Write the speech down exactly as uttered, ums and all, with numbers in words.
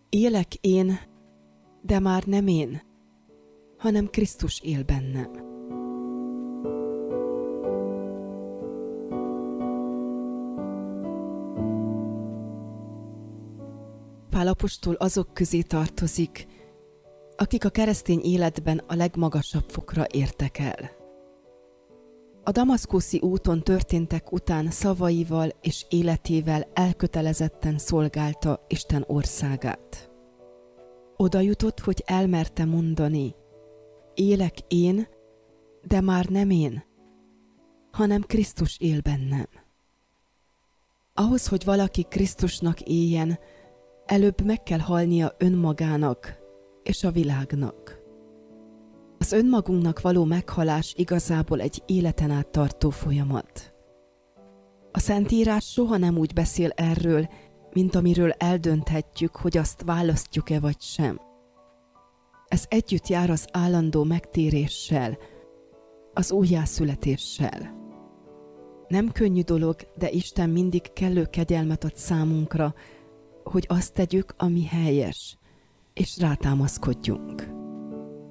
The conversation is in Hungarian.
Élek én, de már nem én, hanem Krisztus él bennem. Pál apostol azok közé tartozik, akik a keresztény életben a legmagasabb fokra értek el. A damaszkuszi úton történtek után szavaival és életével elkötelezetten szolgálta Isten országát. Oda jutott, hogy elmerte mondani: élek én, de már nem én, hanem Krisztus él bennem. Ahhoz, hogy valaki Krisztusnak éljen, előbb meg kell halnia önmagának és a világnak. Az önmagunknak való meghalás igazából egy életen át tartó folyamat. A Szentírás soha nem úgy beszél erről, mint amiről eldönthetjük, hogy azt választjuk-e vagy sem. Ez együtt jár az állandó megtéréssel, az újjászületéssel. Nem könnyű dolog, de Isten mindig kellő kegyelmet ad számunkra, hogy azt tegyük, ami helyes, és rátámaszkodjunk.